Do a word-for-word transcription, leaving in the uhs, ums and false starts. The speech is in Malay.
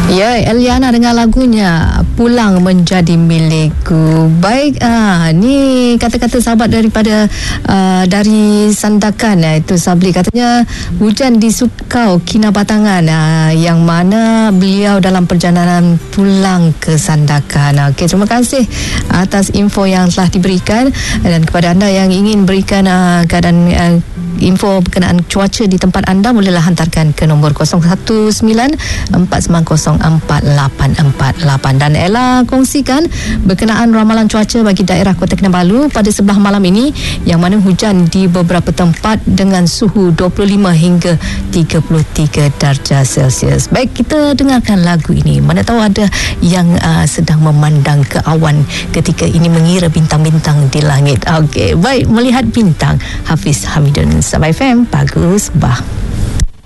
Ya, Eliana dengan lagunya Pulang Menjadi Milikku. Baik, ah ni kata-kata sahabat daripada uh, dari Sandakan, uh, itu Sabri katanya hujan di Sukau Kinabatangan, uh, yang mana beliau dalam perjalanan pulang ke Sandakan. Okey, terima kasih atas info yang telah diberikan, dan kepada anda yang ingin berikan uh, keadaan uh, info berkenaan cuaca di tempat anda, bolehlah hantarkan ke nombor kosong satu sembilan empat sembilan kosong empat lapan empat lapan. Dan Ella kongsikan berkenaan ramalan cuaca bagi daerah Kota Kinabalu pada sebelah malam ini, yang mana hujan di beberapa tempat dengan suhu dua puluh lima hingga tiga puluh tiga darjah Celsius. Baik, kita dengarkan lagu ini. Mana tahu ada yang uh, sedang memandang ke awan ketika ini, mengira bintang-bintang di langit. Okey, baik, melihat bintang. Hafiz Hamidun, Sabah F M, bagus bah.